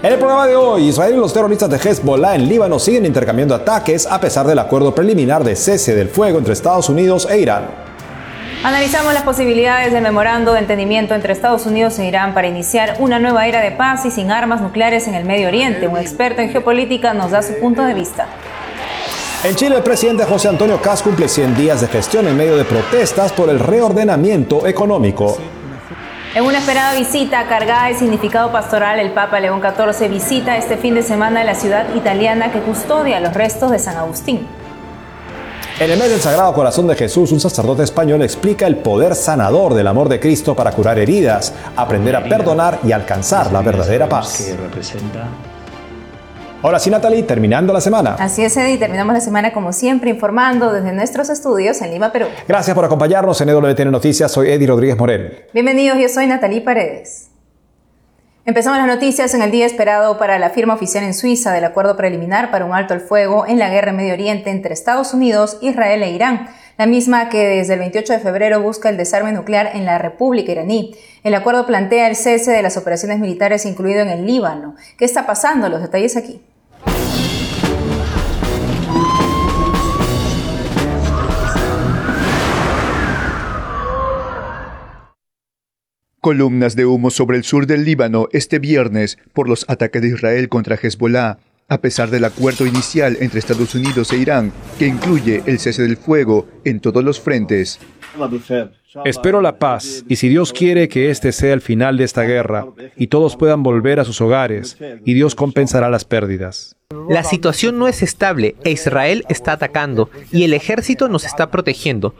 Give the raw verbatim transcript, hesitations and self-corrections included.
En el programa de hoy, Israel y los terroristas de Hezbollah en Líbano siguen intercambiando ataques a pesar del acuerdo preliminar de cese del fuego entre Estados Unidos e Irán. Analizamos las posibilidades del memorando de entendimiento entre Estados Unidos e Irán para iniciar una nueva era de paz y sin armas nucleares en el Medio Oriente. Un experto en geopolítica nos da su punto de vista. En Chile, el presidente José Antonio Kast cumple cien días de gestión en medio de protestas por el reordenamiento económico. En una esperada visita cargada de significado pastoral, el Papa León catorce visita este fin de semana la ciudad italiana que custodia los restos de San Agustín. En el mes del Sagrado Corazón de Jesús, un sacerdote español explica el poder sanador del amor de Cristo para curar heridas, aprender a perdonar y alcanzar la verdadera paz. Ahora sí, Natalie, terminando la semana. Así es, Eddie, terminamos la semana como siempre informando desde nuestros estudios en Lima, Perú. Gracias por acompañarnos en E W T N Noticias. Soy Eddie Rodríguez Morel. Bienvenidos, yo soy Natalie Paredes. Empezamos las noticias en el día esperado para la firma oficial en Suiza del acuerdo preliminar para un alto al fuego en la guerra en Medio Oriente entre Estados Unidos, Israel e Irán, la misma que desde el veintiocho de febrero busca el desarme nuclear en la República iraní. El acuerdo plantea el cese de las operaciones militares incluido en el Líbano. ¿Qué está pasando? Los detalles aquí. Columnas de humo sobre el sur del Líbano este viernes por los ataques de Israel contra Hezbollah, a pesar del acuerdo inicial entre Estados Unidos e Irán, que incluye el cese del fuego en todos los frentes. Espero la paz, y si Dios quiere que este sea el final de esta guerra, y todos puedan volver a sus hogares, y Dios compensará las pérdidas. La situación no es estable e Israel está atacando y el ejército nos está protegiendo.